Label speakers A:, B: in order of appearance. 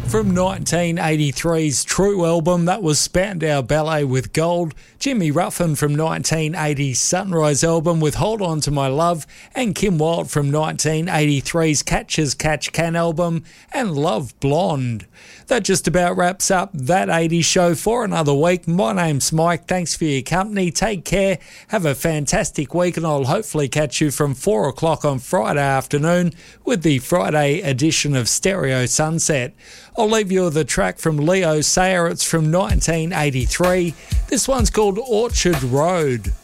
A: From 1983's True album, that was Spandau Ballet with Gold. Jimmy Ruffin from 1980's Sunrise album with Hold On To My Love. And Kim Wilde from 1983's Catch As Catch Can album and Love Blonde. That just about wraps up that 80s show for another week. My name's Mike. Thanks for your company. Take care. Have a fantastic week, and I'll hopefully catch you from 4 o'clock on Friday afternoon with the Friday edition of Stereo Sunset. I'll leave you with a track from Leo Sayer. It's from 1983. This one's called Orchard Road.